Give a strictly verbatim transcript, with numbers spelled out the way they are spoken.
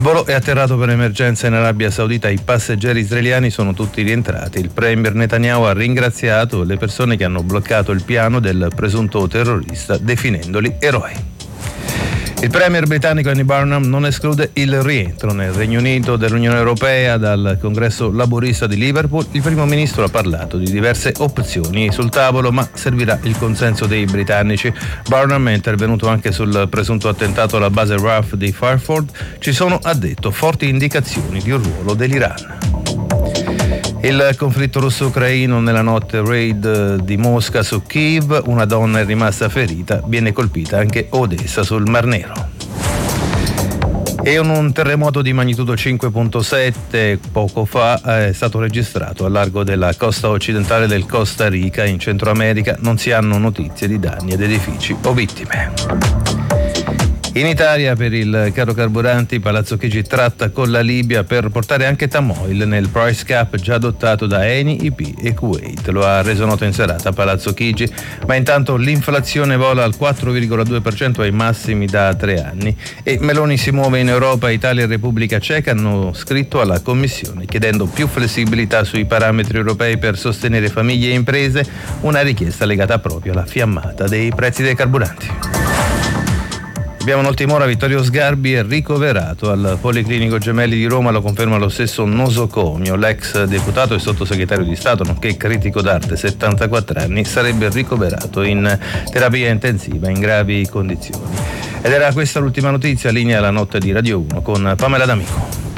Il volo è atterrato per emergenza in Arabia Saudita, i passeggeri israeliani sono tutti rientrati. Il premier Netanyahu ha ringraziato le persone che hanno bloccato il piano del presunto terrorista, definendoli eroi. Il premier britannico Andy Burnham non esclude il rientro nel Regno Unito dell'Unione Europea dal congresso laburista di Liverpool. Il primo ministro ha parlato di diverse opzioni sul tavolo, ma servirà il consenso dei britannici. Burnham è intervenuto anche sul presunto attentato alla base R A F di Fairford. Ci sono, ha detto, forti indicazioni di un ruolo dell'Iran. Il conflitto russo-ucraino nella notte raid di Mosca su Kiev, una donna è rimasta ferita, viene colpita anche Odessa sul Mar Nero. E un terremoto di magnitudo cinque virgola sette poco fa è stato registrato al largo della costa occidentale del Costa Rica in Centro America. Non si hanno notizie di danni ad edifici o vittime. In Italia, per il caro carburanti, Palazzo Chigi tratta con la Libia per portare anche Tamoil nel price cap già adottato da Eni, I P e Kuwait. Lo ha reso noto in serata Palazzo Chigi, ma intanto l'inflazione vola al quattro virgola due per cento ai massimi da tre anni e Meloni si muove in Europa. Italia e Repubblica Ceca hanno scritto alla Commissione chiedendo più flessibilità sui parametri europei per sostenere famiglie e imprese, una richiesta legata proprio alla fiammata dei prezzi dei carburanti. Abbiamo un'ultima ora, Vittorio Sgarbi è ricoverato al Policlinico Gemelli di Roma, lo conferma lo stesso Nosocomio. L'ex deputato e sottosegretario di Stato, nonché critico d'arte, settantaquattro anni, sarebbe ricoverato in terapia intensiva in gravi condizioni. Ed era questa l'ultima notizia, linea alla notte di Radio uno con Pamela D'Amico.